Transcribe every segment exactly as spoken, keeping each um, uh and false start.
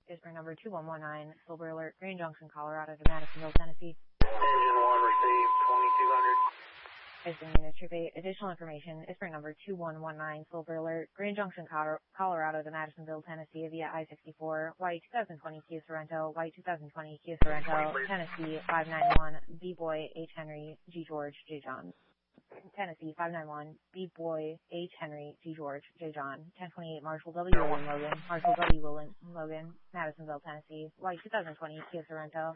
is for number two one one nine, Silver Alert, Grand Junction, Colorado to Madisonville, Tennessee. Engine one received, twenty-two hundred. Houston Unit Troop eight, additional information is for number two one one nine, Silver Alert, Grand Junction, Colorado to Madisonville, Tennessee via I sixty-four, White twenty twenty Kia Sorrento, White twenty twenty Kia Sorrento, Tennessee five nine one, B-Boy, H. Henry, G. George, J. John. Tennessee five nine one, B-Boy, H. Henry, G. George, J. John. ten twenty-eight Marshall W. William Logan, Marshall W. William Logan, Madisonville, Tennessee, White twenty twenty Kia Sorrento,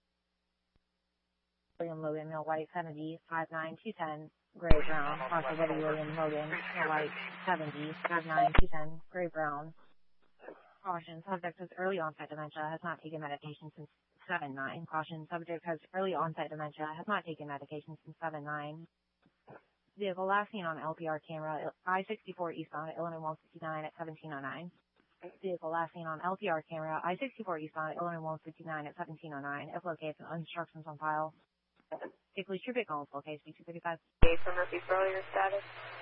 William Logan, Mill White seventy, five nine two one zero, Gray Brown, Marshall W. William Logan, Mill White seventy, five nine two one zero, Gray Brown. Caution, subject has early onset dementia, has not taken medication since seven nine. Caution, subject has early onset dementia, has not taken medication since seven nine. Vehicle last seen on L P R camera, I sixty-four eastbound at Illinois one fifty-nine at seventeen oh nine. Vehicle last seen on L P R camera, I sixty-four eastbound at Illinois one fifty-nine at seventeen oh nine. If located, instructions on file. Take police traffic calls, locate speed two thirty-five. Okay, from Murphy, earlier status.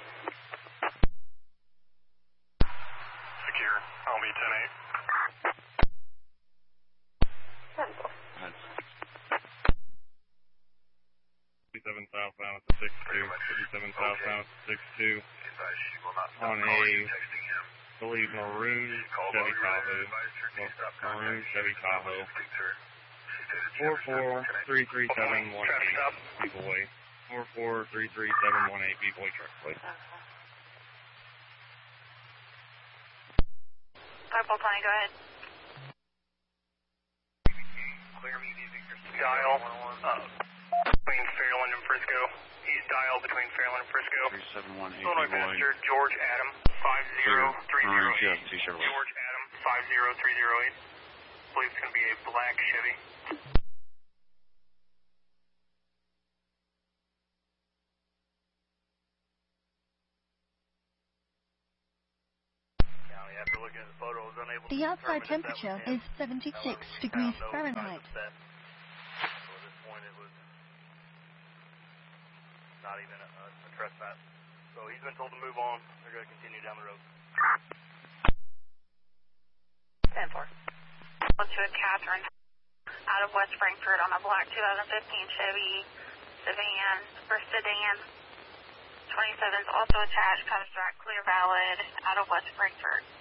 Secure, I'll be ten eight. ten four. fifty-seven southbound at the six two, fifty-seven southbound at the six two, on a, I believe, maroon Chevy Tahoe, maroon Chevy Tahoe, four four three three seven one eight, B-Boy, four four three three seven one eight, B-Boy truck plate. five four twenty, go ahead. Clear me, dial, uh, between Fairland and Frisco. He's dialed between Fairland and Frisco. three seven one eight, Illinois passenger George Adam, five zero three zero eight. George Adam, five zero three zero eight. I believe it's going to be a black Chevy. The outside temperature is seventy-six degrees Fahrenheit. So at this point it was not even a, a trespass. So he's been told to move on. They're going to continue down the road. ten four. Let's do a Catherine out of West Frankfort on a black twenty fifteen Chevy sedan, or sedan. twenty-seven is also attached, comes direct clear valid out of West Frankfort.